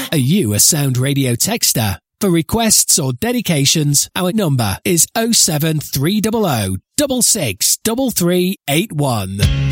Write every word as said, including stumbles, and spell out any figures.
Are you a Sound Radio texter? For requests or dedications, our number is oh seven three hundred, six six three three eight one.